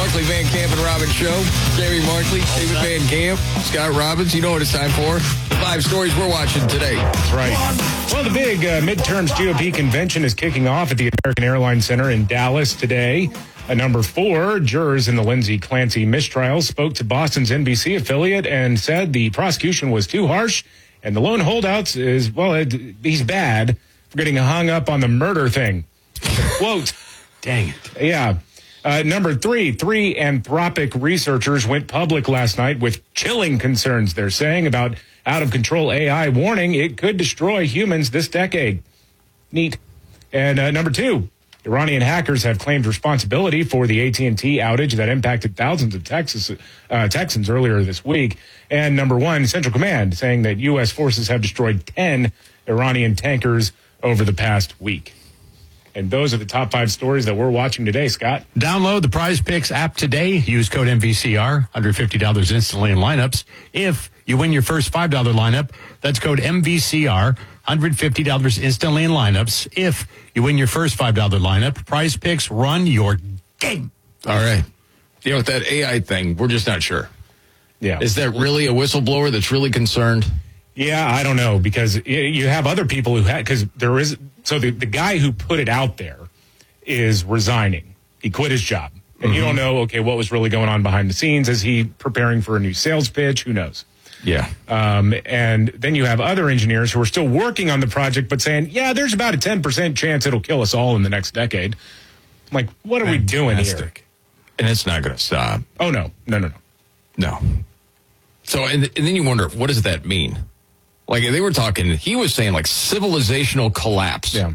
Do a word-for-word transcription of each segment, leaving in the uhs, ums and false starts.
Markley, Van Camp, and Robbins Show. Jamie Markley, David Van Camp, Scott Robbins. You know what it's time for. The five stories we're watching today. That's right. Well, the big uh, midterms G O P convention is kicking off at the American Airlines Center in Dallas today. Uh, number four, jurors in the Lindsay Clancy mistrial spoke to Boston's N B C affiliate and said the prosecution was too harsh, and the lone holdouts is, well, it, he's bad for getting hung up on the murder thing. Quote. Dang it. Yeah. Uh, number three, three Anthropic researchers went public last night with chilling concerns, they're saying, about out-of-control A I, warning it could destroy humans this decade. Neat. And uh, number two, Iranian hackers have claimed responsibility for the A T and T outage that impacted thousands of Texas, uh, Texans earlier this week. And number one, Central Command saying that U S forces have destroyed ten Iranian tankers over the past week. And those are the top five stories that we're watching today, Scott. Download the Prize Picks app today. Use code M V C R, one hundred fifty dollars instantly in lineups. If you win your first five dollars lineup, that's code M V C R, one hundred fifty dollars instantly in lineups. If you win your first five dollars lineup, Prize Picks, run your game. All right. You know, with that A I thing, we're just not sure. Yeah. Is that really a whistleblower that's really concerned? Yeah, I don't know, because you have other people who had, because there is, so the, the guy who put it out there is resigning. He quit his job. And mm-hmm. you don't know, okay, what was really going on behind the scenes? Is he preparing for a new sales pitch? Who knows? Yeah. Um, and then you have other engineers who are still working on the project, but saying, yeah, there's about a ten percent chance it'll kill us all in the next decade. I'm like, what are Fantastic. we doing here? And it's not going to stop. Oh, no. No, no, no. No. So, and, and then you wonder, what does that mean? Like, they were talking, he was saying, like, civilizational collapse. Yeah.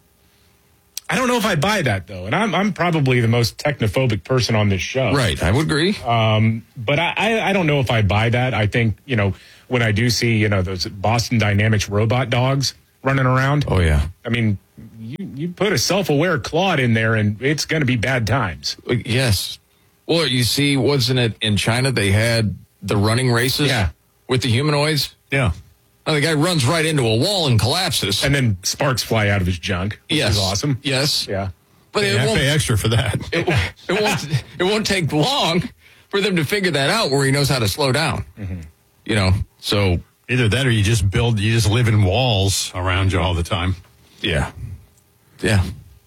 I don't know if I buy that, though. And I'm I'm probably the most technophobic person on this show. Right. I would agree. Um, but I, I, I don't know if I buy that. I think, you know, when I do see, you know, those Boston Dynamics robot dogs running around. Oh, yeah. I mean, you, you put a self-aware Claude in there, and it's going to be bad times. Yes. Well, you see, wasn't it in China they had the running races yeah. with the humanoids? Yeah. Oh, the guy runs right into a wall and collapses. And then sparks fly out of his junk, which yes. is awesome. Yes. Yeah. But it won't pay extra for that. It, it, won't, it won't take long for them to figure that out where he knows how to slow down. Mm-hmm. You know, so. Either that or you just build, you just live in walls around you all the time. Yeah. Yeah.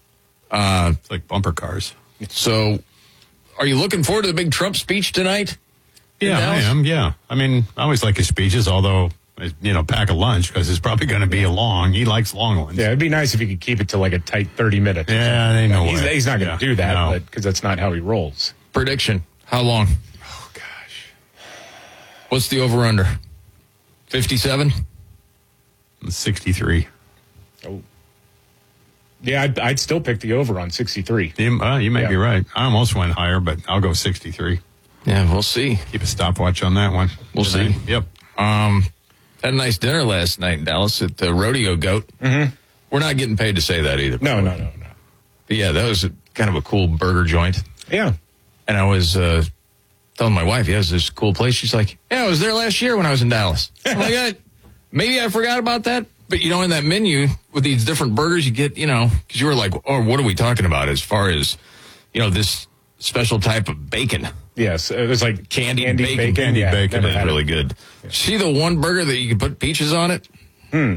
Uh, it's like bumper cars. So, are you looking forward to the big Trump speech tonight? Yeah, I am. Yeah. I mean, I always like his speeches, although. You know, pack a lunch because it's probably going to be a long. He likes long ones. Yeah, it'd be nice if he could keep it to like a tight thirty minutes. Yeah, they know. He's, he's not going to yeah, do that, no. but because that's not how he rolls. Prediction: how long? Oh gosh, what's the over/under? fifty-seven. sixty-three. Oh, yeah, I'd, I'd still pick the over on sixty-three. You, uh, you may yeah. be right. I almost went higher, but I'll go sixty-three. Yeah, we'll see. Keep a stopwatch on that one. We'll see. Yep. Um. Had a nice dinner last night in Dallas at the Rodeo Goat. Mm-hmm. We're not getting paid to say that either. No, no, no, no. But yeah, that was a, kind of a cool burger joint. Yeah. And I was uh, telling my wife, yeah, it's this cool place. She's like, yeah, I was there last year when I was in Dallas. I'm like, I, maybe I forgot about that. But, you know, in that menu with these different burgers, you get, you know, because you were like, oh, what are we talking about as far as, you know, this special type of bacon? Yes, it was like candy, candy bacon. bacon. Candy yeah, bacon is really it. good. Yeah. See the one burger that you can put peaches on it? Hmm.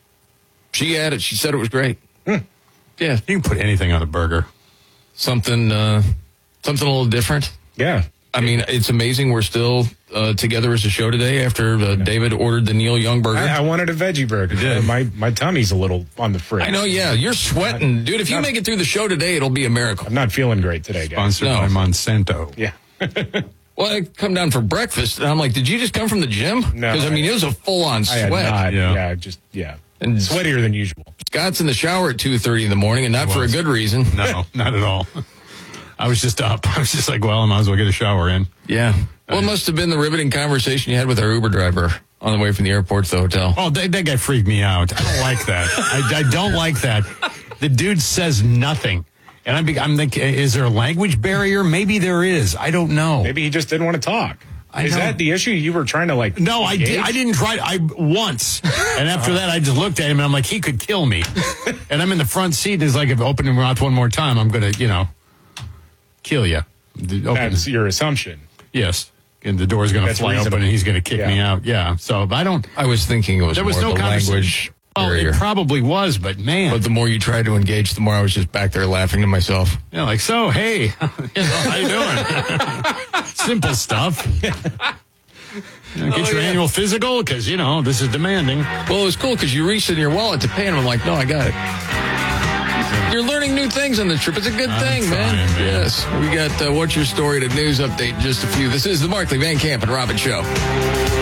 She had it. She said it was great. Hmm. Yeah. You can put anything on a burger. Something, uh, something a little different. Yeah. I mean, it's amazing we're still uh, together as a show today after uh, David ordered the Neil Young burger. I, I wanted a veggie burger. Yeah. My my tummy's a little on the fridge. I know, yeah. You're sweating. Not, Dude, if you not, make it through the show today, it'll be a miracle. I'm not feeling great today, guys. Sponsored no. by Monsanto. Yeah. Well, I come down for breakfast, and I'm like, did you just come from the gym? No. Because, I mean, it was a full-on I sweat. had not, Yeah. yeah, just, yeah. And sweatier than usual. Scott's in the shower at two thirty in the morning, and not for a good reason. No, not at all. I was just up. I was just like, well, I might as well get a shower in. Yeah. Well, it must have been the riveting conversation you had with our Uber driver on the way from the airport to the hotel. Oh, that, that guy freaked me out. I don't like that. I, I don't like that. The dude says nothing. And I'm, I'm thinking, is there a language barrier? Maybe there is. I don't know. Maybe he just didn't want to talk. I is know. that the issue? You were trying to, like, No, I, engage? did, I didn't try. I once. And after that, I just looked at him, and I'm like, he could kill me. And I'm in the front seat. It's like, if I open your mouth one more time, I'm going to, you know, kill you. The open- That's your assumption. yes. And the door's going to That's fly reasonable. open and he's going to kick Yeah. me out. Yeah. So I don't. I was thinking it was There was more no the conversation. language Well, barrier. it probably was, but man. But the more you tried to engage, the more I was just back there laughing to myself. Yeah, like, so, hey, you know, how you doing? Simple stuff. You know, get Oh, your yeah. annual physical because, you know, this is demanding. Well, it was cool because you reached in your wallet to pay, and I'm like, no, I got it. You're learning new things on the trip. It's a good I'm thing, trying, man. man. Yes. We got uh, What's Your Story to news update in just a few. This is the Markley, Van Camp, and Robin Show.